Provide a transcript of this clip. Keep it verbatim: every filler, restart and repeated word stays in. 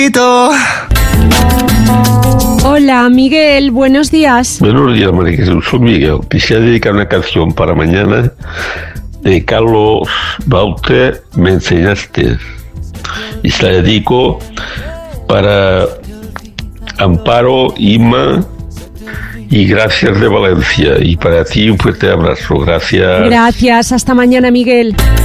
Hola, Miguel, buenos días. Buenos días, María Jesús. Soy Miguel. Quisiera dedicar una canción para mañana de Carlos Baute, Me enseñaste. Y se la dedico para Amparo, Ima y Gracias de Valencia. Y para ti un fuerte abrazo. Gracias. Gracias. Hasta mañana, Miguel.